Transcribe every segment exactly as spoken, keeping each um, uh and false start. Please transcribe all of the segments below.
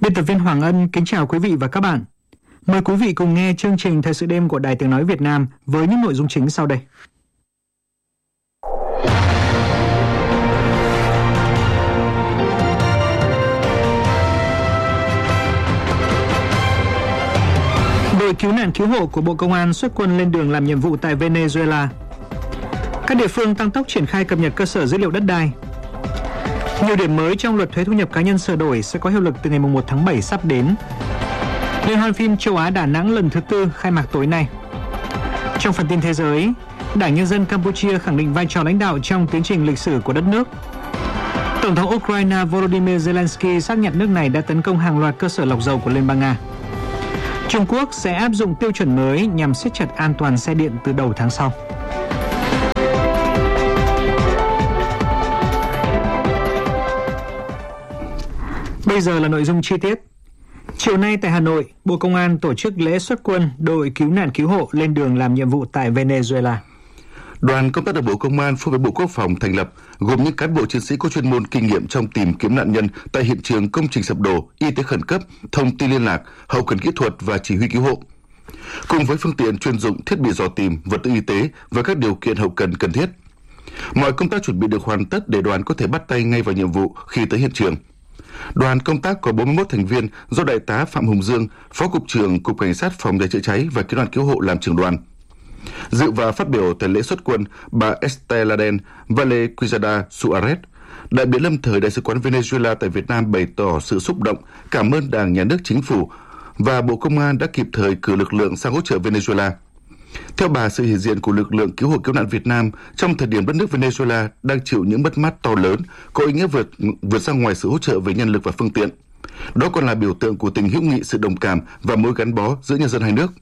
Biên tập viên Hoàng Ân kính chào quý vị và các bạn. Mời quý vị cùng nghe chương trình Thời sự đêm của Đài Tiếng nói Việt Nam với những nội dung chính sau đây. Đội cứu nạn cứu hộ của Bộ Công an xuất quân lên đường làm nhiệm vụ tại Venezuela. Các địa phương tăng tốc triển khai cập nhật cơ sở dữ liệu đất đai. Nhiều điểm mới trong luật thuế thu nhập cá nhân sửa đổi sẽ có hiệu lực từ ngày mùng một tháng bảy sắp đến. Liên hoan phim châu Á Đà Nẵng lần thứ tư khai mạc tối nay. Trong phần tin thế giới, Đảng Nhân dân Campuchia khẳng định vai trò lãnh đạo trong tiến trình lịch sử của đất nước. Tổng thống Ukraine Volodymyr Zelensky xác nhận nước này đã tấn công hàng loạt cơ sở lọc dầu của Liên bang Nga. Trung Quốc sẽ áp dụng tiêu chuẩn mới nhằm siết chặt an toàn xe điện từ đầu tháng sau. Bây giờ là nội dung chi tiết. Chiều nay tại Hà Nội, Bộ Công an tổ chức lễ xuất quân đội cứu nạn cứu hộ lên đường làm nhiệm vụ tại Venezuela. Đoàn công tác được Bộ Công an phối với Bộ Quốc phòng thành lập, gồm những cán bộ chiến sĩ có chuyên môn kinh nghiệm trong tìm kiếm nạn nhân tại hiện trường công trình sập đổ, y tế khẩn cấp, thông tin liên lạc, hậu cần kỹ thuật và chỉ huy cứu hộ. Cùng với phương tiện chuyên dụng, thiết bị dò tìm, vật tư y tế và các điều kiện hậu cần cần thiết. Mọi công tác chuẩn bị được hoàn tất để đoàn có thể bắt tay ngay vào nhiệm vụ khi tới hiện trường. Đoàn công tác có bốn mươi mốt thành viên do Đại tá Phạm Hùng Dương, Phó Cục trưởng Cục Cảnh sát Phòng cháy chữa cháy và Cứu nạn cứu hộ làm trưởng đoàn. Dự và phát biểu tại lễ xuất quân, bà Esteladen Vale Quijada Suarez, đại biện lâm thời Đại sứ quán Venezuela tại Việt Nam bày tỏ sự xúc động, cảm ơn Đảng, Nhà nước, Chính phủ và Bộ Công an đã kịp thời cử lực lượng sang hỗ trợ Venezuela. Theo bà, sự hiện diện của lực lượng cứu hộ cứu nạn Việt Nam trong thời điểm đất nước Venezuela đang chịu những mất mát to lớn, có ý nghĩa vượt vượt ra ngoài sự hỗ trợ về nhân lực và phương tiện. Đó còn là biểu tượng của tình hữu nghị, sự đồng cảm và mối gắn bó giữa nhân dân hai nước.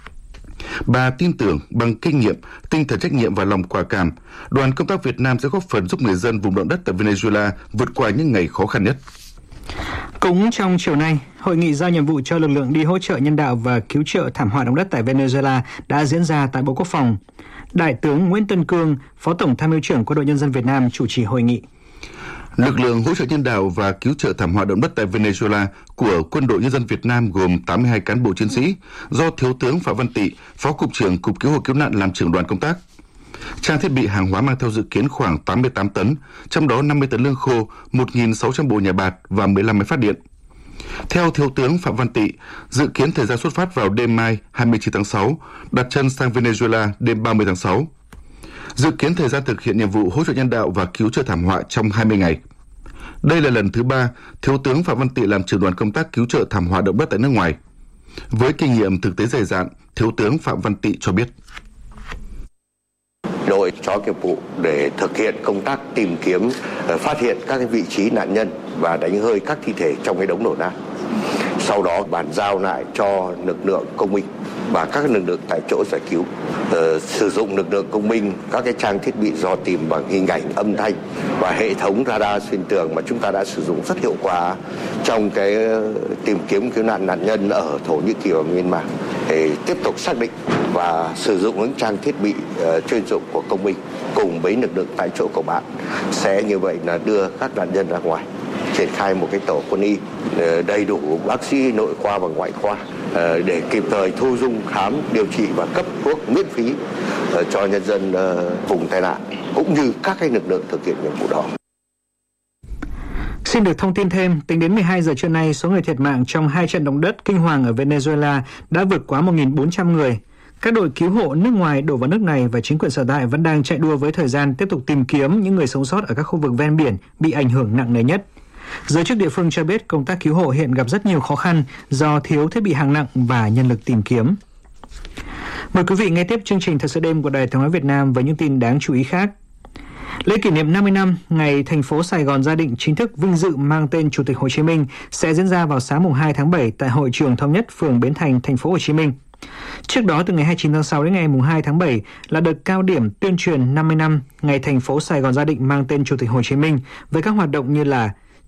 Bà tin tưởng bằng kinh nghiệm, tinh thần trách nhiệm và lòng quả cảm, đoàn công tác Việt Nam sẽ góp phần giúp người dân vùng động đất tại Venezuela vượt qua những ngày khó khăn nhất. Cũng trong chiều nay, hội nghị giao nhiệm vụ cho lực lượng đi hỗ trợ nhân đạo và cứu trợ thảm họa động đất tại Venezuela đã diễn ra tại Bộ Quốc phòng. Đại tướng Nguyễn Tân Cương, Phó Tổng Tham mưu trưởng Quân đội Nhân dân Việt Nam chủ trì hội nghị. Lực lượng hỗ trợ nhân đạo và cứu trợ thảm họa động đất tại Venezuela của Quân đội Nhân dân Việt Nam gồm tám mươi hai cán bộ chiến sĩ do Thiếu tướng Phạm Văn Tị, Phó Cục trưởng Cục Cứu hộ Cứu nạn làm trưởng đoàn công tác. Trang thiết bị hàng hóa mang theo dự kiến khoảng tám mươi tám tấn, trong đó năm mươi tấn lương khô, một nghìn sáu trăm bộ nhà bạt và mười lăm máy phát điện. Theo Thiếu tướng Phạm Văn Tị, dự kiến thời gian xuất phát vào đêm mai hai mươi chín tháng sáu, đặt chân sang Venezuela đêm ba mươi tháng sáu. Dự kiến thời gian thực hiện nhiệm vụ hỗ trợ nhân đạo và cứu trợ thảm họa trong hai mươi ngày. Đây là lần thứ ba Thiếu tướng Phạm Văn Tị làm trưởng đoàn công tác cứu trợ thảm họa động đất tại nước ngoài. Với kinh nghiệm thực tế dày dạn, Thiếu tướng Phạm Văn Tị cho biết. Đội chó nghiệp vụ để thực hiện công tác tìm kiếm, phát hiện các cái vị trí nạn nhân và đánh hơi các thi thể trong cái đống đổ nát. Sau đó bàn giao lại cho lực lượng công binh và các lực lượng tại chỗ giải cứu. Ờ, sử dụng lực lượng công binh, các cái trang thiết bị dò tìm bằng hình ảnh, âm thanh và hệ thống radar xuyên tường mà chúng ta đã sử dụng rất hiệu quả trong cái tìm kiếm cứu nạn nạn nhân ở Thổ Nhĩ Kỳ và Myanmar. Để tiếp tục xác định và sử dụng những trang thiết bị uh, chuyên dụng của công binh cùng với lực lượng tại chỗ của bạn sẽ như vậy là đưa các nạn nhân ra ngoài, triển khai một cái tổ quân y uh, đầy đủ bác sĩ nội khoa và ngoại khoa uh, để kịp thời thu dung, khám, điều trị và cấp thuốc miễn phí uh, cho nhân dân uh, vùng tai nạn cũng như các cái lực lượng thực hiện nhiệm vụ đó. Xin được thông tin thêm, tính đến mười hai giờ trưa nay, số người thiệt mạng trong hai trận động đất kinh hoàng ở Venezuela đã vượt quá một nghìn bốn trăm người. Các đội cứu hộ nước ngoài đổ vào nước này và chính quyền sở tại vẫn đang chạy đua với thời gian tiếp tục tìm kiếm những người sống sót ở các khu vực ven biển bị ảnh hưởng nặng nề nhất. Giới chức địa phương cho biết công tác cứu hộ hiện gặp rất nhiều khó khăn do thiếu thiết bị hạng nặng và nhân lực tìm kiếm. Mời quý vị nghe tiếp chương trình Thời sự đêm của Đài Tiếng nói Việt Nam với những tin đáng chú ý khác. Lễ kỷ niệm năm mươi năm ngày thành phố Sài Gòn ra định chính thức vinh dự mang tên Chủ tịch Hồ Chí Minh sẽ diễn ra vào sáng mùng hai tháng bảy tại Hội trường Thống nhất, phường Bến Thành, thành phố Hồ Chí Minh. Trước đó, từ ngày hai mươi chín tháng sáu đến ngày mùng hai tháng bảy là đợt cao điểm tuyên truyền năm mươi năm ngày thành phố Sài Gòn ra định mang tên Chủ tịch Hồ Chí Minh với các hoạt động như là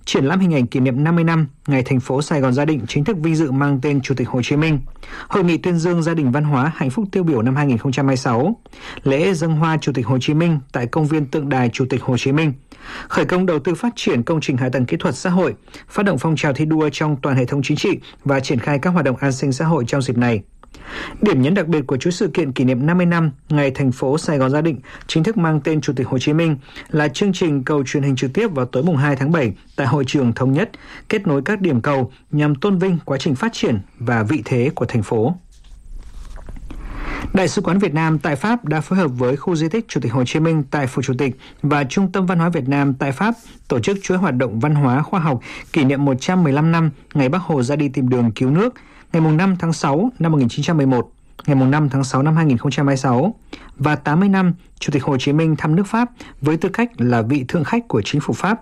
triển lãm hình ảnh kỷ niệm năm mươi năm ngày thành phố Sài Gòn Gia Định chính thức vinh dự mang tên Chủ tịch Hồ Chí Minh, Hội nghị tuyên dương gia đình văn hóa hạnh phúc tiêu biểu năm hai không hai sáu, lễ dâng hoa Chủ tịch Hồ Chí Minh tại công viên tượng đài Chủ tịch Hồ Chí Minh, khởi công đầu tư phát triển công trình hạ tầng kỹ thuật xã hội, phát động phong trào thi đua trong toàn hệ thống chính trị và triển khai các hoạt động an sinh xã hội trong dịp này. Điểm nhấn đặc biệt của chuỗi sự kiện kỷ niệm năm mươi năm ngày thành phố Sài Gòn Gia Định chính thức mang tên Chủ tịch Hồ Chí Minh là chương trình cầu truyền hình trực tiếp vào tối mùng hai tháng bảy tại Hội trường Thống Nhất, kết nối các điểm cầu nhằm tôn vinh quá trình phát triển và vị thế của thành phố. Đại sứ quán Việt Nam tại Pháp đã phối hợp với khu di tích Chủ tịch Hồ Chí Minh tại Phủ Chủ tịch và Trung tâm Văn hóa Việt Nam tại Pháp tổ chức chuỗi hoạt động văn hóa khoa học kỷ niệm một trăm mười lăm năm ngày Bác Hồ ra đi tìm đường cứu nước, ngày năm tháng sáu năm một nghìn chín trăm mười một, ngày năm tháng sáu năm hai nghìn không trăm hai mươi sáu và tám mươi năm Chủ tịch Hồ Chí Minh thăm nước Pháp với tư cách là vị thượng khách của chính phủ Pháp.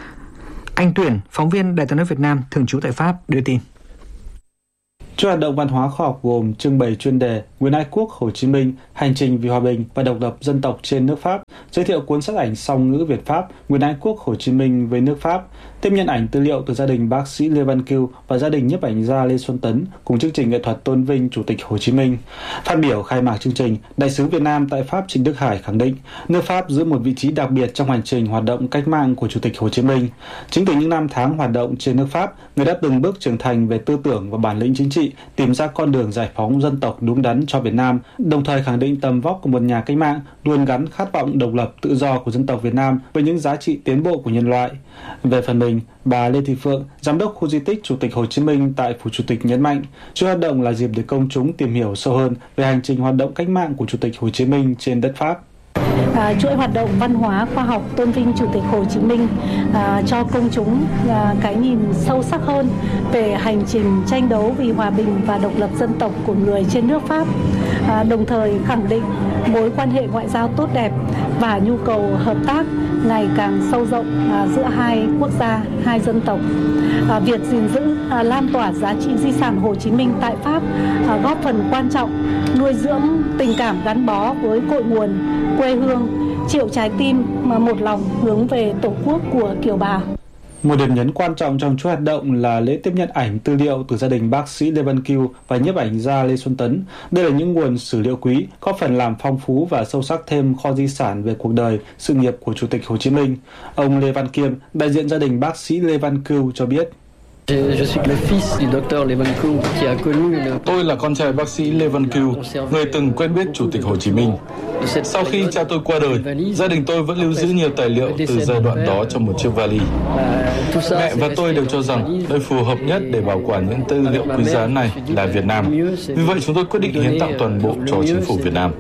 Anh Tuyển, phóng viên Đài Tiếng nói Việt Nam thường trú tại Pháp đưa tin. Chuỗi hoạt động văn hóa khoa học gồm trưng bày chuyên đề Nguyễn Ái Quốc Hồ Chí Minh, hành trình vì hòa bình và độc lập dân tộc trên nước Pháp, giới thiệu cuốn sách ảnh song ngữ Việt Pháp Nguyễn Ái Quốc Hồ Chí Minh với nước Pháp, tiếp nhận ảnh tư liệu từ gia đình bác sĩ Lê Văn Cưu và gia đình nhiếp ảnh gia Lê Xuân Tấn cùng chương trình nghệ thuật tôn vinh Chủ tịch Hồ Chí Minh. Phát biểu khai mạc chương trình, Đại sứ Việt Nam tại Pháp Trịnh Đức Hải khẳng định nước Pháp giữ một vị trí đặc biệt trong hành trình hoạt động cách mạng của Chủ tịch Hồ Chí Minh. Chính từ những năm tháng hoạt động trên nước Pháp, người đã từng bước trưởng thành về tư tưởng và bản lĩnh chính trị, tìm ra con đường giải phóng dân tộc đúng đắn cho Việt Nam, đồng thời khẳng định tầm vóc của một nhà cách mạng luôn gắn khát vọng độc lập tự do của dân tộc Việt Nam với những giá trị tiến bộ của nhân loại. Về phần mình, bà Lê Thị Phượng, giám đốc khu di tích Chủ tịch Hồ Chí Minh tại Phủ Chủ tịch nhấn mạnh, chuỗi hoạt động là dịp để công chúng tìm hiểu sâu hơn về hành trình hoạt động cách mạng của Chủ tịch Hồ Chí Minh trên đất Pháp. À, chuỗi hoạt động văn hóa khoa học tôn vinh Chủ tịch Hồ Chí Minh à, cho công chúng à, cái nhìn sâu sắc hơn về hành trình tranh đấu vì hòa bình và độc lập dân tộc của người trên nước Pháp, à, đồng thời khẳng định mối quan hệ ngoại giao tốt đẹp và nhu cầu hợp tác ngày càng sâu rộng à, giữa hai quốc gia, hai dân tộc. À, việc gìn giữ, à, lan tỏa giá trị di sản Hồ Chí Minh tại Pháp à, góp phần quan trọng nuôi dưỡng tình cảm gắn bó với cội nguồn quê hương, triệu trái tim mà một lòng hướng về Tổ quốc của kiều bào. Một điểm nhấn quan trọng trong chuỗi hoạt động là lễ tiếp nhận ảnh tư liệu từ gia đình bác sĩ Lê Văn Cưu và nhiếp ảnh gia Lê Xuân Tấn. Đây là những nguồn sử liệu quý, có phần làm phong phú và sâu sắc thêm kho di sản về cuộc đời, sự nghiệp của Chủ tịch Hồ Chí Minh. Ông Lê Văn Kiêm, đại diện gia đình bác sĩ Lê Văn Cưu cho biết. Tôi là con trai bác sĩ Lê Văn Cưu, người từng quen biết Chủ tịch Hồ Chí Minh. Sau khi cha tôi qua đời, gia đình tôi vẫn lưu giữ nhiều tài liệu từ giai đoạn đó trong một chiếc vali. Mẹ và tôi đều cho rằng nơi phù hợp nhất để bảo quản những tư liệu quý giá này là Việt Nam. Vì vậy chúng tôi quyết định hiến tặng toàn bộ cho chính phủ Việt Nam.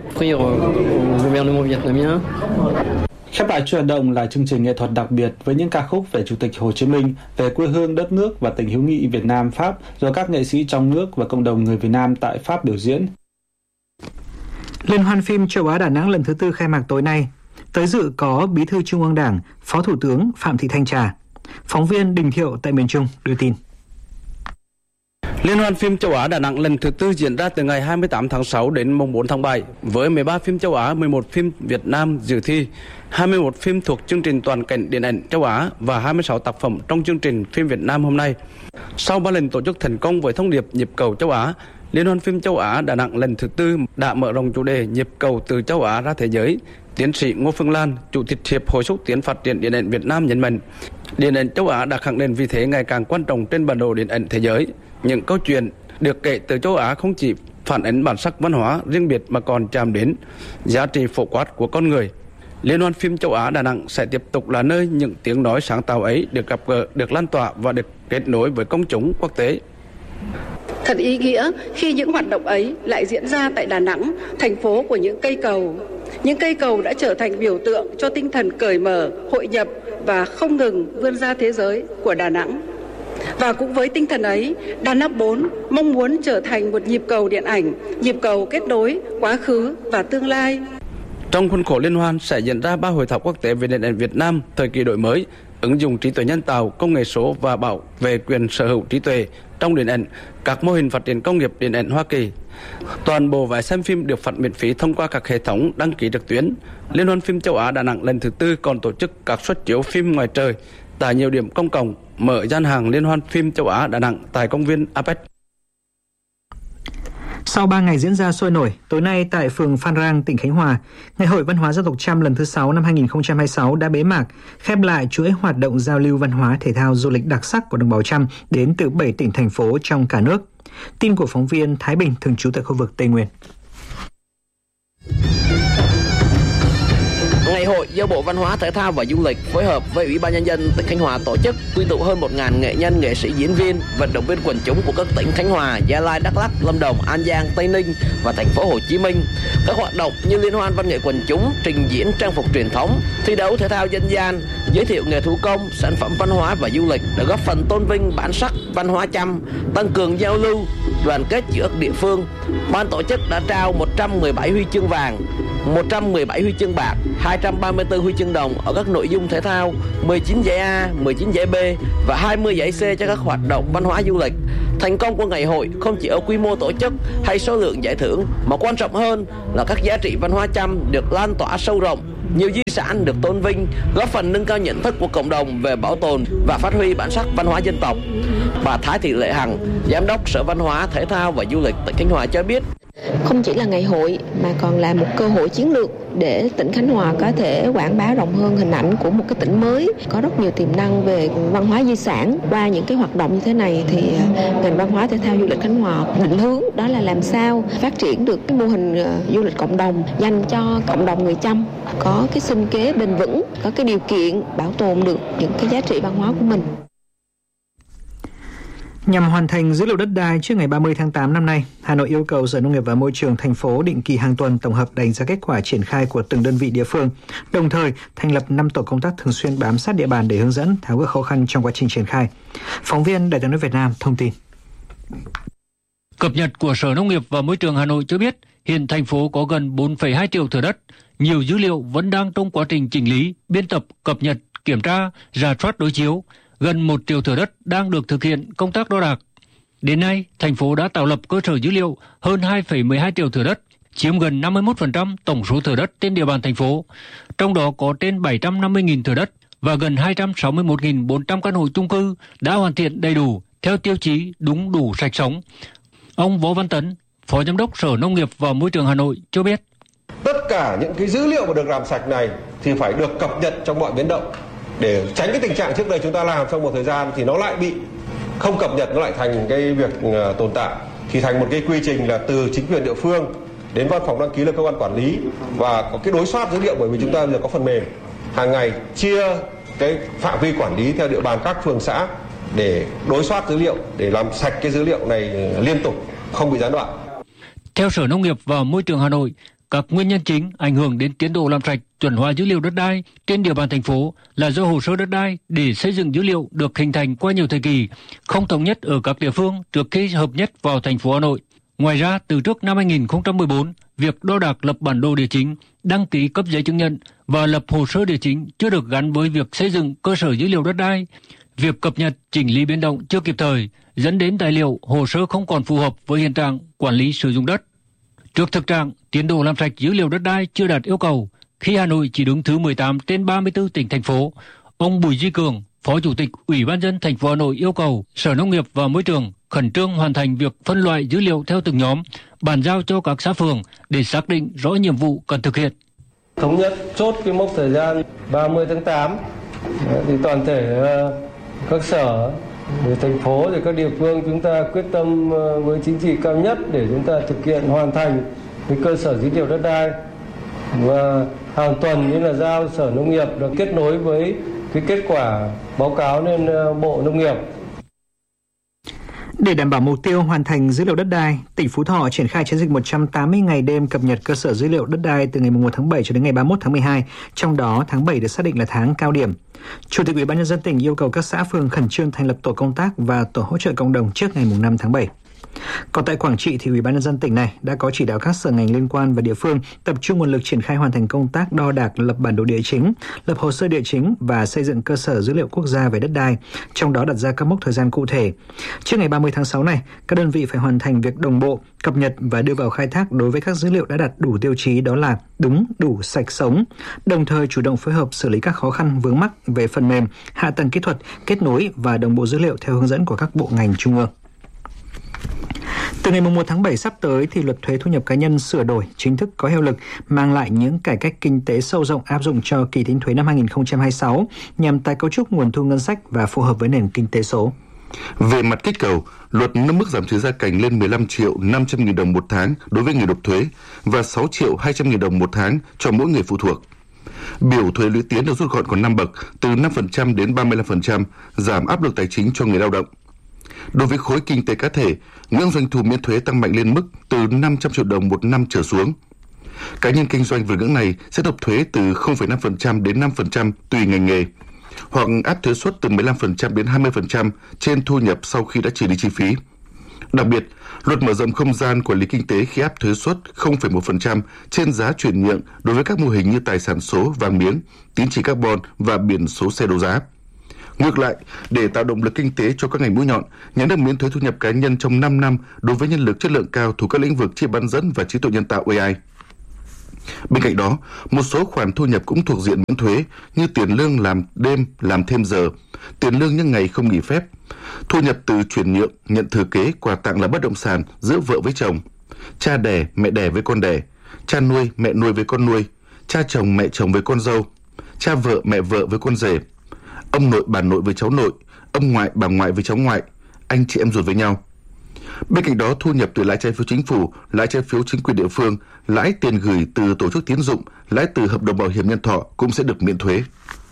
Khép lại chuỗi hoạt động là chương trình nghệ thuật đặc biệt với những ca khúc về Chủ tịch Hồ Chí Minh, về quê hương đất nước và tình hữu nghị Việt Nam-Pháp do các nghệ sĩ trong nước và cộng đồng người Việt Nam tại Pháp biểu diễn. Liên hoan phim châu Á Đà Nẵng lần thứ tư khai mạc tối nay. Tới dự có Bí thư Trung ương Đảng, Phó Thủ tướng Phạm Thị Thanh Trà. Phóng viên Đình Thiệu tại miền Trung đưa tin. Liên hoan phim châu Á Đà Nẵng lần thứ tư diễn ra từ ngày hai mươi tám tháng sáu đến mùng bốn tháng bảy với mười ba phim châu Á, mười một phim Việt Nam dự thi, hai mươi mốt phim thuộc chương trình toàn cảnh điện ảnh châu Á và hai mươi sáu tác phẩm trong chương trình phim Việt Nam hôm nay. Sau ba lần tổ chức thành công với thông điệp nhịp cầu châu Á, Liên hoan phim châu Á Đà Nẵng lần thứ tư đã mở rộng chủ đề nhịp cầu từ châu Á ra thế giới. Tiến sĩ Ngô Phương Lan, Chủ tịch Hiệp hội xúc tiến phát triển điện ảnh Việt Nam nhấn mạnh, điện ảnh châu Á đã khẳng định vị thế ngày càng quan trọng trên bản đồ điện ảnh thế giới. Những câu chuyện được kể từ châu Á không chỉ phản ánh bản sắc văn hóa riêng biệt mà còn chạm đến giá trị phổ quát của con người. Liên hoan phim châu Á Đà Nẵng sẽ tiếp tục là nơi những tiếng nói sáng tạo ấy được gặp gỡ, được lan tỏa và được kết nối với công chúng quốc tế. Thật ý nghĩa khi những hoạt động ấy lại diễn ra tại Đà Nẵng, thành phố của những cây cầu. Những cây cầu đã trở thành biểu tượng cho tinh thần cởi mở, hội nhập và không ngừng vươn ra thế giới của Đà Nẵng. Và cũng với tinh thần ấy, Đà Nẵng bốn mong muốn trở thành một nhịp cầu điện ảnh, nhịp cầu kết nối quá khứ và tương lai. Trong khuôn khổ liên hoan sẽ diễn ra ba hội thảo quốc tế về điện ảnh Việt Nam thời kỳ đổi mới, ứng dụng trí tuệ nhân tạo, công nghệ số và bảo vệ quyền sở hữu trí tuệ trong điện ảnh, các mô hình phát triển công nghiệp điện ảnh Hoa Kỳ. Toàn bộ vé xem phim được phát miễn phí thông qua các hệ thống đăng ký trực tuyến. Liên hoan phim châu Á Đà Nẵng lần thứ tư còn tổ chức các suất chiếu phim ngoài trời tại nhiều điểm công cộng, mở gian hàng Liên hoan phim châu Á Đà Nẵng tại công viên a pếch. Sau ba ngày diễn ra sôi nổi, tối nay tại phường Phan Rang, tỉnh Khánh Hòa, Ngày hội Văn hóa Dân tộc Chăm lần thứ sáu năm hai nghìn không trăm hai mươi sáu đã bế mạc, khép lại chuỗi hoạt động giao lưu văn hóa thể thao du lịch đặc sắc của đồng bào Chăm đến từ bảy tỉnh thành phố trong cả nước. Tin của phóng viên Thái Bình thường trú tại khu vực Tây Nguyên. Ngày hội do Bộ Văn hóa Thể thao và Du lịch phối hợp với Ủy ban Nhân dân tỉnh Khánh Hòa tổ chức, quy tụ hơn một nghìn nghệ nhân, nghệ sĩ, diễn viên, vận động viên quần chúng của các tỉnh Khánh Hòa, Gia Lai, Đắk Lắk, Lâm Đồng, An Giang, Tây Ninh và thành phố Hồ Chí Minh. Các hoạt động như liên hoan văn nghệ quần chúng, trình diễn trang phục truyền thống, thi đấu thể thao dân gian, giới thiệu nghề thủ công, sản phẩm văn hóa và du lịch đã góp phần tôn vinh bản sắc văn hóa Chăm, tăng cường giao lưu, đoàn kết giữa các địa phương. Ban tổ chức đã trao một trăm mười bảy huy chương vàng, một trăm mười bảy huy chương bạc, hai trăm ba mươi tư huy chương đồng ở các nội dung thể thao, mười chín giải A, mười chín giải B và hai mươi giải C cho các hoạt động văn hóa du lịch. Thành công của ngày hội không chỉ ở quy mô tổ chức hay số lượng giải thưởng, mà quan trọng hơn là các giá trị văn hóa Chăm được lan tỏa sâu rộng, nhiều di sản được tôn vinh, góp phần nâng cao nhận thức của cộng đồng về bảo tồn và phát huy bản sắc văn hóa dân tộc. Bà Thái Thị Lệ Hằng, Giám đốc Sở Văn hóa, Thể thao và Du lịch tỉnh Khánh Hòa cho biết, không chỉ là ngày hội mà còn là một cơ hội chiến lược để tỉnh Khánh Hòa có thể quảng bá rộng hơn hình ảnh của một cái tỉnh mới có rất nhiều tiềm năng về văn hóa di sản. Qua những cái hoạt động như thế này thì ngành văn hóa thể thao du lịch Khánh Hòa định hướng đó là làm sao phát triển được cái mô hình du lịch cộng đồng dành cho cộng đồng người Chăm, có cái sinh kế bền vững, có cái điều kiện bảo tồn được những cái giá trị văn hóa của mình. Nhằm hoàn thành dữ liệu đất đai trước ngày ba mươi tháng tám năm nay, Hà Nội yêu cầu Sở Nông nghiệp và Môi trường thành phố định kỳ hàng tuần tổng hợp đánh giá kết quả triển khai của từng đơn vị địa phương, đồng thời thành lập năm tổ công tác thường xuyên bám sát địa bàn để hướng dẫn, tháo gỡ khó khăn trong quá trình triển khai. Phóng viên Đài tiếng nói Việt Nam thông tin. Cập nhật của Sở Nông nghiệp và Môi trường Hà Nội cho biết, hiện thành phố có gần bốn phẩy hai triệu thửa đất. Nhiều dữ liệu vẫn đang trong quá trình chỉnh lý, biên tập, cập nhật, kiểm tra, rà soát đối chiếu. Gần một triệu thửa đất đang được thực hiện công tác đo đạc. Đến nay, thành phố đã tạo lập cơ sở dữ liệu hơn hai phẩy mười hai triệu thửa đất, chiếm gần năm mươi mốt phần trăm tổng số thửa đất trên địa bàn thành phố. Trong đó có trên bảy trăm năm mươi nghìn thửa đất và gần hai trăm sáu mươi mốt nghìn bốn trăm căn hộ chung cư đã hoàn thiện đầy đủ theo tiêu chí đúng, đủ, sạch, sống. Ông Võ Văn Tấn, Phó Giám đốc Sở Nông nghiệp và Môi trường Hà Nội cho biết. Tất cả những cái dữ liệu mà được làm sạch này thì phải được cập nhật trong mọi biến động, để tránh cái tình trạng trước đây chúng ta làm trong một thời gian thì nó lại bị không cập nhật, nó lại thành cái việc uh, tồn tại, thì thành một cái quy trình là từ chính quyền địa phương đến văn phòng đăng ký là cơ quan quản lý, và có cái đối soát dữ liệu, bởi vì chúng ta bây giờ có phần mềm hàng ngày chia cái phạm vi quản lý theo địa bàn các phường xã để đối soát dữ liệu, để làm sạch cái dữ liệu này liên tục, không bị gián đoạn. Theo Sở Nông nghiệp và Môi trường Hà Nội, các nguyên nhân chính ảnh hưởng đến tiến độ làm sạch, chuẩn hóa dữ liệu đất đai trên địa bàn thành phố là do hồ sơ đất đai để xây dựng dữ liệu được hình thành qua nhiều thời kỳ, không thống nhất ở các địa phương trước khi hợp nhất vào thành phố Hà Nội. Ngoài ra, từ trước năm hai nghìn không trăm mười bốn, việc đo đạc lập bản đồ địa chính, đăng ký cấp giấy chứng nhận và lập hồ sơ địa chính chưa được gắn với việc xây dựng cơ sở dữ liệu đất đai. Việc cập nhật, chỉnh lý biến động chưa kịp thời, dẫn đến tài liệu, hồ sơ không còn phù hợp với hiện trạng quản lý sử dụng đất. Trước thực trạng, tiến độ làm sạch dữ liệu đất đai chưa đạt yêu cầu, khi Hà Nội chỉ đứng thứ mười tám trên ba mươi tư tỉnh thành phố, ông Bùi Duy Cường, Phó Chủ tịch Ủy ban nhân dân thành phố Hà Nội yêu cầu Sở Nông nghiệp và Môi trường khẩn trương hoàn thành việc phân loại dữ liệu theo từng nhóm, bàn giao cho các xã phường để xác định rõ nhiệm vụ cần thực hiện. Thống nhất chốt cái mốc thời gian ba mươi tháng tám thì toàn thể các sở, thành phố và các địa phương chúng ta quyết tâm với chính trị cao nhất để chúng ta thực hiện hoàn thành cái cơ sở dữ liệu đất đai, và hàng tuần như là giao Sở Nông nghiệp được kết nối với cái kết quả báo cáo lên Bộ Nông nghiệp. Để đảm bảo mục tiêu hoàn thành dữ liệu đất đai, tỉnh Phú Thọ triển khai chiến dịch một trăm tám mươi ngày đêm cập nhật cơ sở dữ liệu đất đai từ ngày mùng một tháng bảy cho đến ngày ba mươi mốt tháng mười hai, trong đó tháng bảy được xác định là tháng cao điểm. Chủ tịch Ủy ban nhân dân tỉnh yêu cầu các xã phường khẩn trương thành lập tổ công tác và tổ hỗ trợ cộng đồng trước ngày mùng năm tháng bảy. Còn tại Quảng Trị thì Ủy ban nhân dân tỉnh này đã có chỉ đạo các sở ngành liên quan và địa phương tập trung nguồn lực triển khai hoàn thành công tác đo đạc, lập bản đồ địa chính, lập hồ sơ địa chính và xây dựng cơ sở dữ liệu quốc gia về đất đai, trong đó đặt ra các mốc thời gian cụ thể. Trước ngày ba mươi tháng sáu này, các đơn vị phải hoàn thành việc đồng bộ, cập nhật và đưa vào khai thác đối với các dữ liệu đã đạt đủ tiêu chí, đó là đúng, đủ, sạch, sống, đồng thời chủ động phối hợp xử lý các khó khăn vướng mắc về phần mềm, hạ tầng kỹ thuật, kết nối và đồng bộ dữ liệu theo hướng dẫn của các bộ ngành trung ương. Từ ngày một tháng bảy sắp tới thì luật thuế thu nhập cá nhân sửa đổi chính thức có hiệu lực, mang lại những cải cách kinh tế sâu rộng áp dụng cho kỳ tính thuế năm hai không hai sáu nhằm tái cấu trúc nguồn thu ngân sách và phù hợp với nền kinh tế số. Về mặt kích cầu, luật nâng mức giảm trừ gia cảnh lên mười lăm triệu năm trăm nghìn đồng một tháng đối với người nộp thuế và sáu triệu hai trăm nghìn đồng một tháng cho mỗi người phụ thuộc. Biểu thuế lũy tiến được rút gọn còn năm bậc, từ năm phần trăm đến ba mươi lăm phần trăm, giảm áp lực tài chính cho người lao động. Đối với khối kinh tế cá thể, ngưỡng doanh thu miễn thuế tăng mạnh lên mức từ năm trăm triệu đồng một năm trở xuống. Cá nhân kinh doanh vượt ngưỡng này sẽ nộp thuế từ không phẩy năm phần trăm đến năm phần trăm tùy ngành nghề, hoặc áp thuế suất từ mười lăm phần trăm đến hai mươi phần trăm trên thu nhập sau khi đã trừ đi chi phí. Đặc biệt, luật mở rộng không gian quản lý kinh tế khi áp thuế suất không phẩy một phần trăm trên giá chuyển nhượng đối với các mô hình như tài sản số, vàng miếng, tín chỉ carbon và biển số xe đấu giá. Ngược lại, để tạo động lực kinh tế cho các ngành mũi nhọn, nhà nước miễn thuế thu nhập cá nhân trong năm năm đối với nhân lực chất lượng cao thuộc các lĩnh vực chip bán dẫn và trí tuệ nhân tạo A I. Bên cạnh đó, một số khoản thu nhập cũng thuộc diện miễn thuế như tiền lương làm đêm, làm thêm giờ, tiền lương những ngày không nghỉ phép, thu nhập từ chuyển nhượng, nhận thừa kế, quà tặng là bất động sản giữa vợ với chồng, cha đẻ, mẹ đẻ với con đẻ, cha nuôi, mẹ nuôi với con nuôi, cha chồng, mẹ chồng với con dâu, cha vợ, mẹ vợ với con rể, ông nội, bà nội với cháu nội, ông ngoại, bà ngoại với cháu ngoại, anh chị em ruột với nhau. Bên cạnh đó, thu nhập từ lãi trái phiếu chính phủ, lãi trái phiếu chính quyền địa phương, lãi tiền gửi từ tổ chức tín dụng, lãi từ hợp đồng bảo hiểm nhân thọ cũng sẽ được miễn thuế.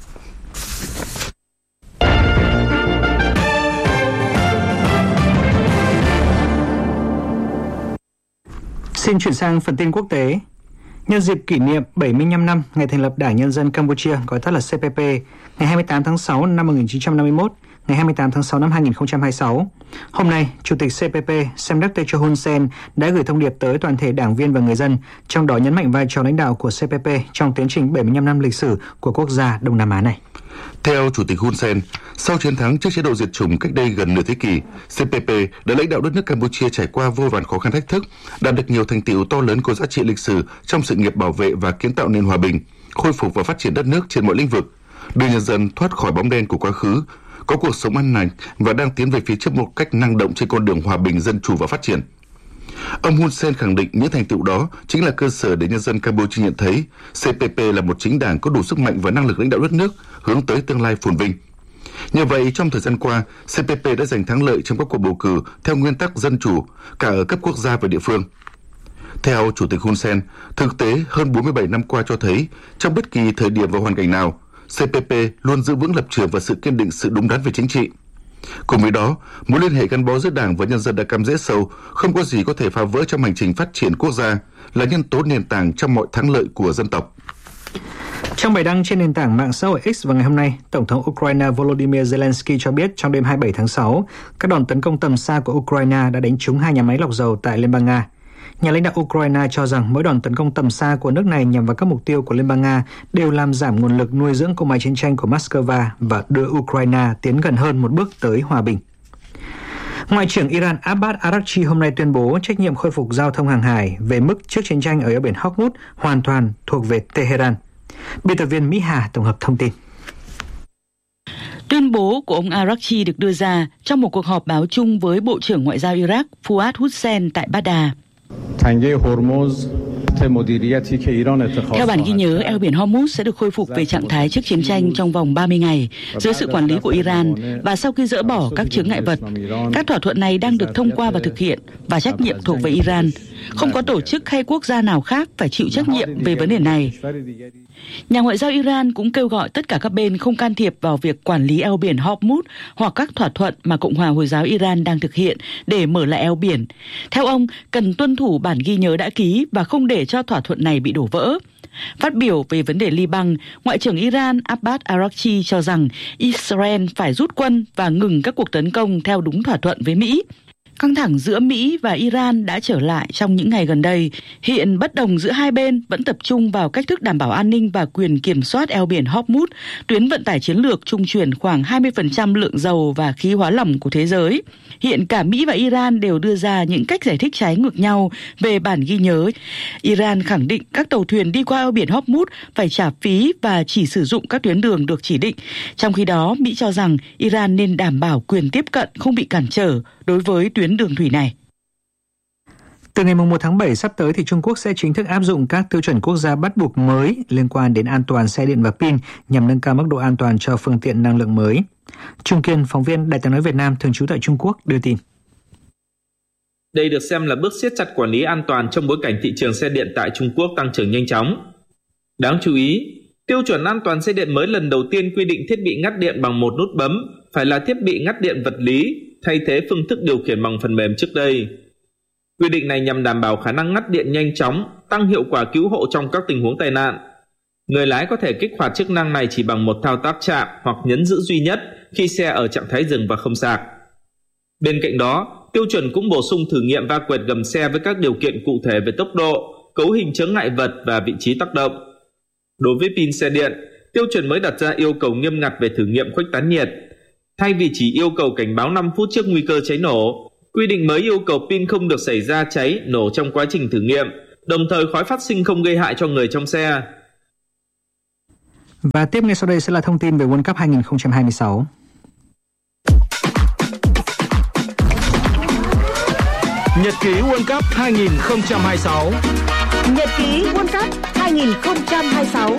Xin chuyển sang phần tin quốc tế. Nhân dịp kỷ niệm bảy mươi lăm năm ngày thành lập Đảng Nhân dân Campuchia, gọi tắt là C P P, ngày hai mươi tám tháng sáu năm một nghìn chín trăm năm mươi mốt, ngày hai mươi tám tháng sáu năm hai nghìn không trăm hai mươi sáu. Hôm nay, Chủ tịch C P P Samdech Techo Hun Sen đã gửi thông điệp tới toàn thể đảng viên và người dân, trong đó nhấn mạnh vai trò lãnh đạo của C P P trong tiến trình bảy mươi lăm năm lịch sử của quốc gia Đông Nam Á này. Theo Chủ tịch Hun Sen, sau chiến thắng trước chế độ diệt chủng cách đây gần nửa thế kỷ, C P P đã lãnh đạo đất nước Campuchia trải qua vô vàn khó khăn thách thức, đạt được nhiều thành tựu to lớn có giá trị lịch sử trong sự nghiệp bảo vệ và kiến tạo nền hòa bình, khôi phục và phát triển đất nước trên mọi lĩnh vực, đưa nhân dân thoát khỏi bóng đen của quá khứ, có cuộc sống an lành và đang tiến về phía trước một cách năng động trên con đường hòa bình, dân chủ và phát triển. Ông Hun Sen khẳng định những thành tựu đó chính là cơ sở để nhân dân Campuchia nhận thấy C P P là một chính đảng có đủ sức mạnh và năng lực lãnh đạo đất nước hướng tới tương lai phồn vinh. Như vậy, trong thời gian qua, C P P đã giành thắng lợi trong các cuộc bầu cử theo nguyên tắc dân chủ, cả ở cấp quốc gia và địa phương. Theo Chủ tịch Hun Sen, thực tế hơn bốn mươi bảy năm qua cho thấy, trong bất kỳ thời điểm và hoàn cảnh nào, C P P luôn giữ vững lập trường và sự kiên định sự đúng đắn về chính trị. Cùng với đó, mối liên hệ gắn bó giữa Đảng và nhân dân đã cắm rễ sâu, không có gì có thể phá vỡ trong hành trình phát triển quốc gia, là nhân tố nền tảng trong mọi thắng lợi của dân tộc. Trong bài đăng trên nền tảng mạng xã hội X vào ngày hôm nay, Tổng thống Ukraine Volodymyr Zelensky cho biết trong đêm hai mươi bảy tháng sáu, các đòn tấn công tầm xa của Ukraine đã đánh trúng hai nhà máy lọc dầu tại Liên bang Nga. Nhà lãnh đạo Ukraine cho rằng mỗi đòn tấn công tầm xa của nước này nhằm vào các mục tiêu của Liên bang Nga đều làm giảm nguồn lực nuôi dưỡng cỗ máy chiến tranh của Moscow và đưa Ukraine tiến gần hơn một bước tới hòa bình. Ngoại trưởng Iran Abbas Araghchi hôm nay tuyên bố trách nhiệm khôi phục giao thông hàng hải về mức trước chiến tranh ở eo biển Hormuz hoàn toàn thuộc về Tehran. Biên tập viên Mỹ Hà tổng hợp thông tin. Tuyên bố của ông Araghchi được đưa ra trong một cuộc họp báo chung với Bộ trưởng Ngoại giao Iraq Fuad Hussein tại Baghdad. Theo bản ghi nhớ, eo biển Hormuz sẽ được khôi phục về trạng thái trước chiến tranh trong vòng ba mươi ngày dưới sự quản lý của Iran và sau khi dỡ bỏ các chướng ngại vật. Các thỏa thuận này đang được thông qua và thực hiện và trách nhiệm thuộc về Iran. Không có tổ chức hay quốc gia nào khác phải chịu trách nhiệm về vấn đề này. Nhà ngoại giao Iran cũng kêu gọi tất cả các bên không can thiệp vào việc quản lý eo biển Hormuz hoặc các thỏa thuận mà Cộng hòa Hồi giáo Iran đang thực hiện để mở lại eo biển. Theo ông, cần tuân thủ bản ghi nhớ đã ký và không để cho thỏa thuận này bị đổ vỡ. Phát biểu về vấn đề Liban, Ngoại trưởng Iran Abbas Araghchi cho rằng Israel phải rút quân và ngừng các cuộc tấn công theo đúng thỏa thuận với Mỹ. Căng thẳng giữa Mỹ và Iran đã trở lại trong những ngày gần đây. Hiện bất đồng giữa hai bên vẫn tập trung vào cách thức đảm bảo an ninh và quyền kiểm soát eo biển Hormuz, tuyến vận tải chiến lược trung chuyển khoảng hai mươi phần trăm lượng dầu và khí hóa lỏng của thế giới. Hiện cả Mỹ và Iran đều đưa ra những cách giải thích trái ngược nhau về bản ghi nhớ. Iran khẳng định các tàu thuyền đi qua eo biển Hormuz phải trả phí và chỉ sử dụng các tuyến đường được chỉ định. Trong khi đó, Mỹ cho rằng Iran nên đảm bảo quyền tiếp cận không bị cản trở đối với tuyến đường thủy này. Từ ngày một tháng bảy sắp tới thì Trung Quốc sẽ chính thức áp dụng các tiêu chuẩn quốc gia bắt buộc mới liên quan đến an toàn xe điện và pin nhằm nâng cao mức độ an toàn cho phương tiện năng lượng mới. Trung Kiên, phóng viên Đài tiếng nói Việt Nam thường trú tại Trung Quốc đưa tin. Đây được xem là bước siết chặt quản lý an toàn trong bối cảnh thị trường xe điện tại Trung Quốc tăng trưởng nhanh chóng. Đáng chú ý, tiêu chuẩn an toàn xe điện mới lần đầu tiên quy định thiết bị ngắt điện bằng một nút bấm phải là thiết bị ngắt điện vật lý, thay thế phương thức điều khiển bằng phần mềm trước đây. Quy định này nhằm đảm bảo khả năng ngắt điện nhanh chóng, tăng hiệu quả cứu hộ trong các tình huống tai nạn. Người lái có thể kích hoạt chức năng này chỉ bằng một thao tác chạm hoặc nhấn giữ duy nhất khi xe ở trạng thái dừng và không sạc. Bên cạnh đó, tiêu chuẩn cũng bổ sung thử nghiệm va quẹt gầm xe với các điều kiện cụ thể về tốc độ, cấu hình chướng ngại vật và vị trí tác động. Đối với pin xe điện, tiêu chuẩn mới đặt ra yêu cầu nghiêm ngặt về thử nghiệm khuếch tán nhiệt. Thay vì chỉ yêu cầu cảnh báo năm phút trước nguy cơ cháy nổ, quy định mới yêu cầu pin không được xảy ra cháy, nổ trong quá trình thử nghiệm, đồng thời khói phát sinh không gây hại cho người trong xe. Và tiếp ngay sau đây sẽ là thông tin về World Cup hai không hai sáu. Nhật ký World Cup hai không hai sáu. Nhật ký World Cup hai không hai sáu.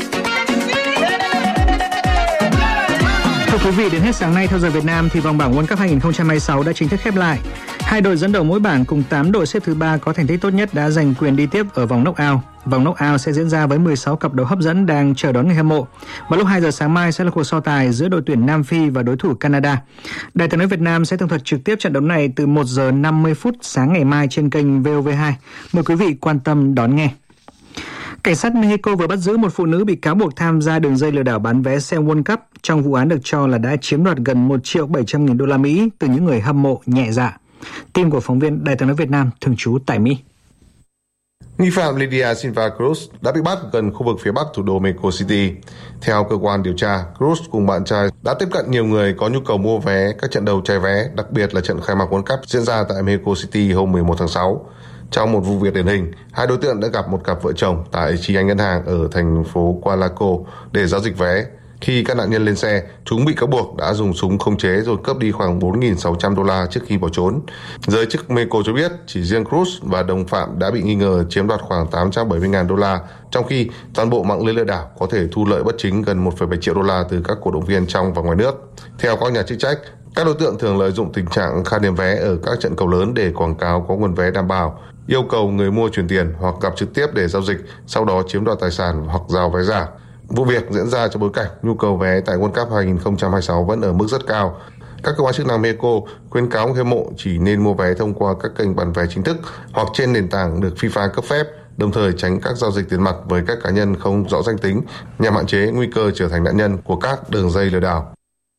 Thưa quý vị, đến hết sáng nay theo giờ Việt Nam thì vòng bảng World Cup hai không hai sáu đã chính thức khép lại. Hai đội dẫn đầu mỗi bảng cùng tám đội xếp thứ ba có thành tích tốt nhất đã giành quyền đi tiếp ở vòng knock-out. Vòng knock-out sẽ diễn ra với mười sáu cặp đấu hấp dẫn đang chờ đón người hâm mộ. Vào lúc hai giờ sáng mai sẽ là cuộc so tài giữa đội tuyển Nam Phi và đối thủ Canada. Đài tiếng nói Việt Nam sẽ tường thuật trực tiếp trận đấu này từ một giờ năm mươi phút sáng ngày mai trên kênh vê o vê hai. Mời quý vị quan tâm đón nghe. Cảnh sát Mexico vừa bắt giữ một phụ nữ bị cáo buộc tham gia đường dây lừa đảo bán vé xem World Cup trong vụ án được cho là đã chiếm đoạt gần một triệu bảy trăm nghìn đô la Mỹ từ những người hâm mộ nhẹ dạ. Tin của phóng viên Đài tiếng nói Việt Nam thường trú tại Mỹ. Nghi phạm Lidia Silva Cruz đã bị bắt gần khu vực phía bắc thủ đô Mexico City. Theo cơ quan điều tra, Cruz cùng bạn trai đã tiếp cận nhiều người có nhu cầu mua vé các trận đấu trái vé, đặc biệt là trận khai mạc World Cup diễn ra tại Mexico City hôm mười một tháng sáu. Trong một vụ việc điển hình, hai đối tượng đã gặp một cặp vợ chồng tại chi nhánh ngân hàng ở thành phố Coatzacoalcos để giao dịch vé. Khi các nạn nhân lên xe, chúng bị cáo buộc đã dùng súng khống chế rồi cướp đi khoảng bốn nghìn sáu trăm đô la trước khi bỏ trốn. Giới chức Mexico cho biết chỉ riêng Cruz và đồng phạm đã bị nghi ngờ chiếm đoạt khoảng tám trăm bảy mươi nghìn đô la, trong khi toàn bộ mạng lưới lừa đảo có thể thu lợi bất chính gần một phẩy bảy triệu đô la từ các cổ động viên trong và ngoài nước. Theo các nhà chức trách, các đối tượng thường lợi dụng tình trạng khan hiếm vé ở các trận cầu lớn để quảng cáo có nguồn vé đảm bảo, yêu cầu người mua chuyển tiền hoặc gặp trực tiếp để giao dịch, sau đó chiếm đoạt tài sản hoặc giao vé giả. Vụ việc diễn ra trong bối cảnh nhu cầu vé tại World Cup hai không hai sáu vẫn ở mức rất cao. Các cơ quan chức năng Mexico khuyến cáo người hâm mộ chỉ nên mua vé thông qua các kênh bán vé chính thức hoặc trên nền tảng được FIFA cấp phép, đồng thời tránh các giao dịch tiền mặt với các cá nhân không rõ danh tính nhằm hạn chế nguy cơ trở thành nạn nhân của các đường dây lừa đảo.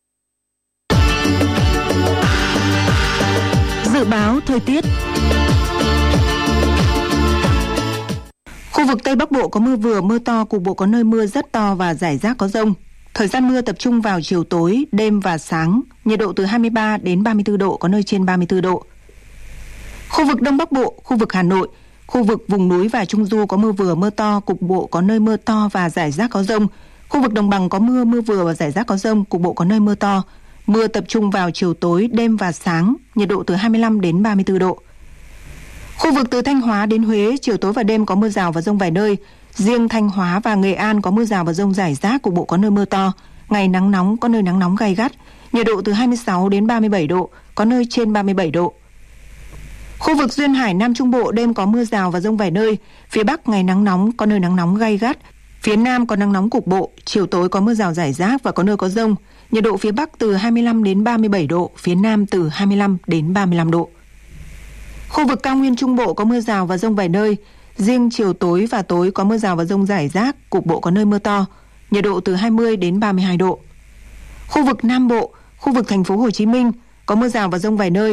Dự báo thời tiết. Khu vực Tây Bắc Bộ có mưa vừa, mưa to, cục bộ có nơi mưa rất to và rải rác có dông. Thời gian mưa tập trung vào chiều tối, đêm và sáng, nhiệt độ từ hai mươi ba đến ba mươi tư độ, có nơi trên ba mươi tư độ. Khu vực Đông Bắc Bộ, khu vực Hà Nội, khu vực vùng núi và Trung Du có mưa vừa, mưa to, cục bộ có nơi mưa to và rải rác có dông. Khu vực Đồng Bằng có mưa, mưa vừa và rải rác có dông, cục bộ có nơi mưa to. Mưa tập trung vào chiều tối, đêm và sáng, nhiệt độ từ hai mươi lăm đến ba mươi tư độ. Khu vực từ Thanh Hóa đến Huế, chiều tối và đêm có mưa rào và dông vài nơi. Riêng Thanh Hóa và Nghệ An có mưa rào và dông rải rác, cục bộ có nơi mưa to. Ngày nắng nóng, có nơi nắng nóng gay gắt. Nhiệt độ từ hai mươi sáu đến ba mươi bảy độ, có nơi trên ba mươi bảy độ. Khu vực Duyên Hải Nam Trung Bộ đêm có mưa rào và dông vài nơi. Phía Bắc ngày nắng nóng, có nơi nắng nóng gay gắt. Phía Nam có nắng nóng cục bộ, chiều tối có mưa rào rải rác và có nơi có dông. Nhiệt độ phía Bắc từ hai mươi lăm đến ba mươi bảy độ, phía Nam từ hai mươi lăm đến ba mươi lăm độ. Khu vực Cao Nguyên Trung Bộ có mưa rào và dông vài nơi. Riêng chiều tối và tối có mưa rào và dông rải rác, cục bộ có nơi mưa to. Nhiệt độ từ hai mươi đến ba mươi hai độ. Khu vực Nam Bộ, khu vực thành phố Hồ Chí Minh có mưa rào và dông vài nơi.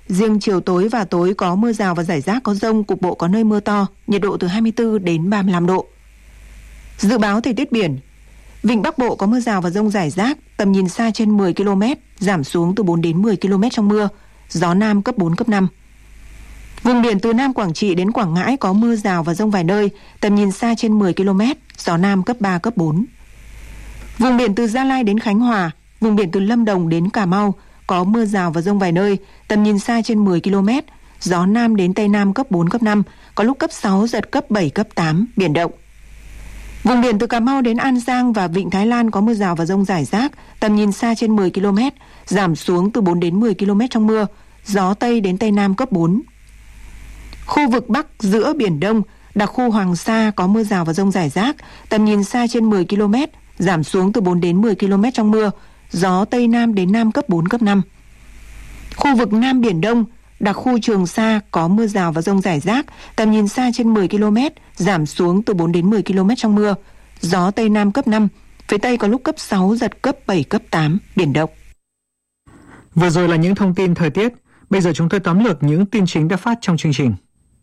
riêng chiều tối và tối có mưa rào và rải rác có dông, cục bộ có nơi mưa to, nhiệt độ từ hai mươi tư đến ba mươi lăm độ. Dự báo thời tiết biển, vịnh Bắc Bộ có mưa rào và dông rải rác, tầm nhìn xa trên mười ki lô mét, giảm xuống từ bốn đến mười ki lô mét trong mưa, gió Nam cấp bốn, cấp năm. Vùng biển từ Nam Quảng Trị đến Quảng Ngãi có mưa rào và dông vài nơi, tầm nhìn xa trên mười ki lô mét, gió Nam cấp ba, cấp bốn. Vùng biển từ Gia Lai đến Khánh Hòa, vùng biển từ Lâm Đồng đến Cà Mau có mưa rào và dông vài nơi, tầm nhìn xa trên mười ki lô mét, gió Nam đến Tây Nam cấp bốn, cấp năm, có lúc cấp sáu, giật cấp bảy, cấp tám, biển động. Vùng biển từ Cà Mau đến An Giang và Vịnh Thái Lan có mưa rào và dông rải rác, tầm nhìn xa trên mười ki lô mét, giảm xuống từ bốn đến mười ki lô mét trong mưa, gió Tây đến Tây Nam cấp bốn. Khu vực Bắc giữa Biển Đông, đặc khu Hoàng Sa có mưa rào và dông rải rác, tầm nhìn xa trên mười ki lô mét, giảm xuống từ bốn đến mười ki lô mét trong mưa, gió Tây Nam đến Nam cấp bốn, cấp năm. Khu vực Nam Biển Đông, đặc khu Trường Sa có mưa rào và dông rải rác, tầm nhìn xa trên mười ki lô mét, giảm xuống từ bốn đến mười ki lô mét trong mưa, gió Tây Nam cấp năm, phía Tây có lúc cấp sáu, giật cấp bảy, cấp tám, biển động. Vừa rồi là những thông tin thời tiết, bây giờ chúng tôi tóm lược những tin chính đã phát trong chương trình.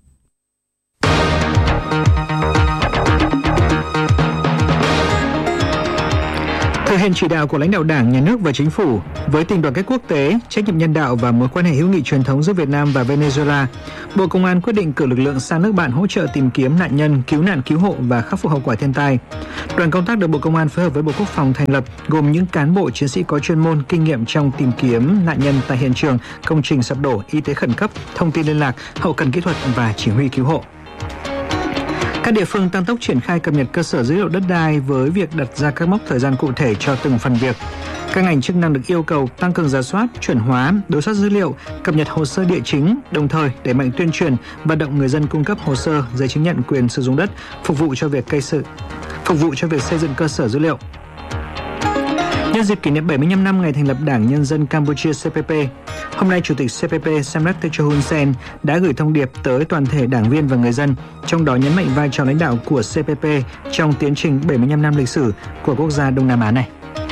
Thực hiện chỉ đạo của lãnh đạo Đảng, Nhà nước và Chính phủ, với tình đoàn kết quốc tế, trách nhiệm nhân đạo và mối quan hệ hữu nghị truyền thống giữa Việt Nam và Venezuela, Bộ Công an quyết định cử lực lượng sang nước bạn hỗ trợ tìm kiếm nạn nhân, cứu nạn cứu hộ và khắc phục hậu quả thiên tai. Đoàn công tác được Bộ Công an phối hợp với Bộ Quốc phòng thành lập, gồm những cán bộ chiến sĩ có chuyên môn, kinh nghiệm trong tìm kiếm nạn nhân tại hiện trường, công trình sập đổ, y tế khẩn cấp, thông tin liên lạc, hậu cần kỹ thuật và chỉ huy cứu hộ. Các địa phương tăng tốc triển khai cập nhật cơ sở dữ liệu đất đai với việc đặt ra các mốc thời gian cụ thể cho từng phần việc. Các ngành chức năng được yêu cầu tăng cường rà soát, chuẩn hóa, đối soát dữ liệu, cập nhật hồ sơ địa chính, đồng thời đẩy mạnh tuyên truyền, vận động người dân cung cấp hồ sơ, giấy chứng nhận quyền sử dụng đất phục vụ cho việc cây sự, phục vụ cho việc xây dựng cơ sở dữ liệu. Nhân dịp kỷ niệm bảy mươi lăm năm ngày thành lập Đảng Nhân dân Campuchia C P P, hôm nay Chủ tịch C P P Samdech Techo Hun Sen đã gửi thông điệp tới toàn thể đảng viên và người dân, trong đó nhấn mạnh vai trò lãnh đạo của C P P trong tiến trình bảy mươi lăm năm lịch sử của quốc gia Đông Nam Á này.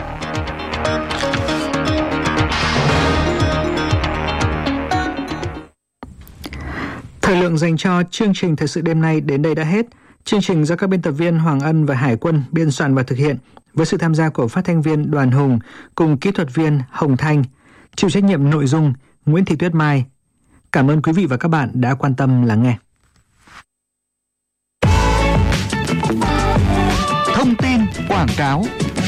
Thời lượng dành cho chương trình thời sự đêm nay đến đây đã hết. Chương trình do các biên tập viên Hoàng Ân và Hải Quân biên soạn và thực hiện, với sự tham gia của phát thanh viên Đoàn Hùng cùng kỹ thuật viên Hồng Thanh, chịu trách nhiệm nội dung Nguyễn Thị Tuyết Mai. Cảm ơn quý vị và các bạn đã quan tâm lắng nghe. Thông tin quảng cáo.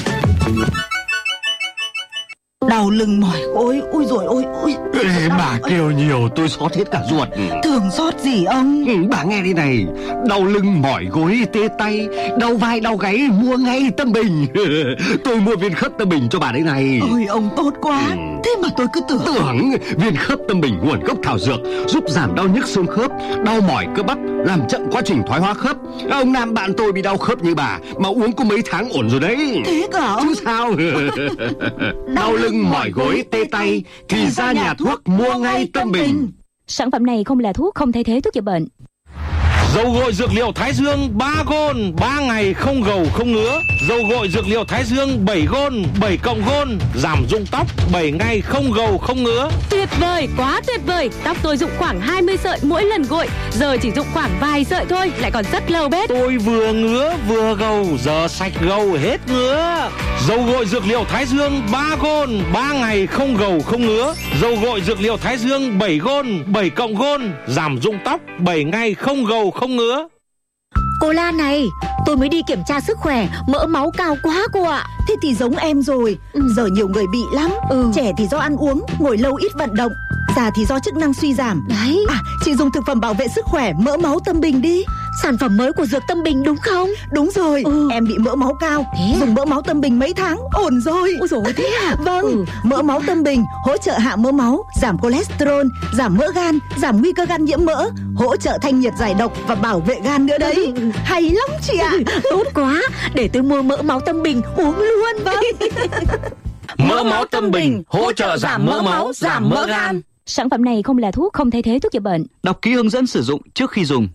Đau lưng mỏi ôi, ôi rồi ôi, ôi. Ê, bà kêu nhiều tôi xót hết cả ruột. Thường xót gì ông? Ừ, bà nghe đi này, đau lưng mỏi gối tê tay, đau vai đau gáy mua ngay Tâm Bình. Tôi mua viên khớp Tâm Bình cho bà đây này. Ôi ông tốt quá. Ừ. Thế mà tôi cứ tưởng Tưởng viên khớp Tâm Bình nguồn gốc thảo dược, giúp giảm đau nhức xương khớp, đau mỏi cơ bắp, làm chậm quá trình thoái hóa khớp. Ông nam bạn tôi bị đau khớp như bà mà uống có mấy tháng ổn rồi đấy. Thế cả ông? Chứ sao? Đau lưng mỏi gối tê tay thì ra nhà thuốc mua ngay Tâm Bình. Sản phẩm này không là thuốc, không thay thế thuốc chữa bệnh. Dầu gội dược liệu Thái Dương ba gôn, ba ngày không gầu không ngứa. Dầu gội dược liệu Thái Dương bảy gôn, bảy cộng gôn, giảm rụng tóc, bảy ngày không gầu không ngứa. Tuyệt vời, quá tuyệt vời. Tóc tôi rụng khoảng hai mươi sợi mỗi lần gội, giờ chỉ rụng khoảng vài sợi thôi, lại còn rất lâu bết. Tôi vừa ngứa vừa gầu, giờ sạch gầu hết ngứa. Dầu gội dược liệu Thái Dương ba gôn, ba ngày không gầu không ngứa. Dầu gội dược liệu Thái Dương bảy gôn, bảy cộng gôn, giảm rụng tóc, bảy ngày không gầu không ngứa. Cô Lan này, tôi mới đi kiểm tra sức khỏe, mỡ máu cao quá cô ạ. Thế thì giống em rồi. ừ. Giờ nhiều người bị lắm. ừ. Trẻ thì do ăn uống, ngồi lâu ít vận động, già thì do chức năng suy giảm. Đấy. À, chị dùng thực phẩm bảo vệ sức khỏe mỡ máu Tâm Bình đi. Sản phẩm mới của dược Tâm Bình đúng không? Đúng rồi. ừ. Em bị mỡ máu cao, thế dùng mỡ máu Tâm Bình mấy tháng ổn rồi. Ôi dồi, thế à? Vâng. ừ. Mỡ máu Tâm Bình hỗ trợ hạ mỡ máu, giảm cholesterol, giảm mỡ gan, giảm nguy cơ gan nhiễm mỡ, hỗ trợ thanh nhiệt giải độc và bảo vệ gan nữa đấy. ừ. Hay lắm chị ạ. Tốt quá, để tôi mua mỡ máu Tâm Bình uống luôn. Vâng. Mỡ máu Tâm Bình hỗ trợ giảm mỡ máu, giảm mỡ gan. Sản phẩm này không là thuốc, không thay thế thuốc chữa bệnh. Đọc kỹ hướng dẫn sử dụng trước khi dùng.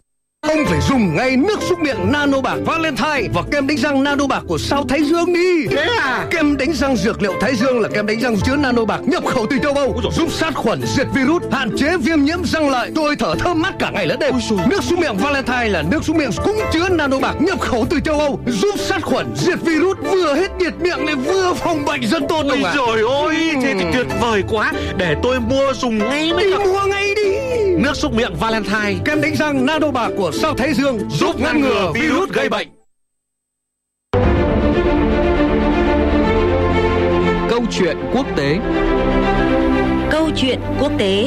ông phải dùng ngay nước súc miệng nano bạc Valentine và kem đánh răng nano bạc của Sao Thái Dương đi. Thế à? Kem đánh răng dược liệu Thái Dương là kem đánh răng chứa nano bạc nhập khẩu từ châu Âu, giúp sát khuẩn, diệt virus, hạn chế viêm nhiễm răng lợi. Tôi thở thơm mát cả ngày lẫn đêm. Nước súc miệng Valentine là nước súc miệng cũng chứa nano bạc nhập khẩu từ châu Âu, giúp sát khuẩn, diệt virus, vừa hết nhiệt miệng lại vừa phòng bệnh rất tốt. Ôi trời ơi, thế thì tuyệt vời quá. Để tôi mua dùng ngay mới được. Mua ngay đi. Nước súc miệng Valentine, kem đánh răng nano bạc của Sao Thái Dương, giúp ngăn ngừa virus gây bệnh. Câu chuyện quốc tế. Câu chuyện quốc tế.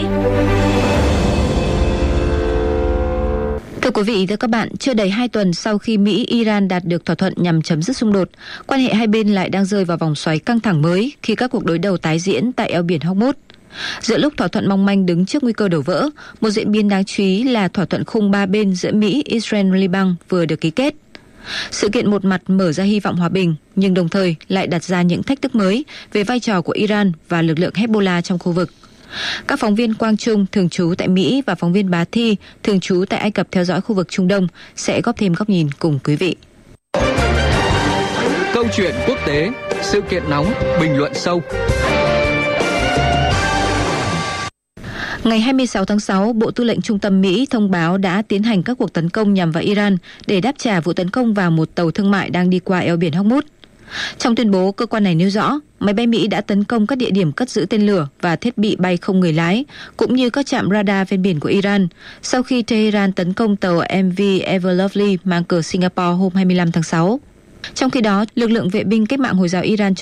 Thưa quý vị, thưa các bạn, chưa đầy hai tuần sau khi Mỹ-Iran đạt được thỏa thuận nhằm chấm dứt xung đột, quan hệ hai bên lại đang rơi vào vòng xoáy căng thẳng mới khi các cuộc đối đầu tái diễn tại eo biển Hormuz. Giữa lúc thỏa thuận mong manh đứng trước nguy cơ đổ vỡ, một diễn biến đáng chú ý là thỏa thuận khung ba bên giữa Mỹ, Israel và Liban vừa được ký kết. Sự kiện một mặt mở ra hy vọng hòa bình, nhưng đồng thời lại đặt ra những thách thức mới về vai trò của Iran và lực lượng Hezbollah trong khu vực. Các phóng viên Quang Trung thường trú tại Mỹ và phóng viên Bá Thi thường trú tại Ai Cập theo dõi khu vực Trung Đông sẽ góp thêm góc nhìn cùng quý vị. Câu chuyện quốc tế, sự kiện nóng, bình luận sâu. Ngày hai mươi sáu tháng sáu, Bộ Tư lệnh Trung tâm Mỹ thông báo đã tiến hành các cuộc tấn công nhằm vào Iran để đáp trả vụ tấn công vào một tàu thương mại đang đi qua eo biển Hormuz. Trong tuyên bố, cơ quan này nêu rõ, máy bay Mỹ đã tấn công các địa điểm cất giữ tên lửa và thiết bị bay không người lái, cũng như các trạm radar ven biển của Iran, sau khi Tehran tấn công tàu em vê Everlovely mang cờ Singapore hôm hai mươi lăm tháng sáu. Trong khi đó, lực lượng vệ binh cách mạng Hồi giáo Iran cho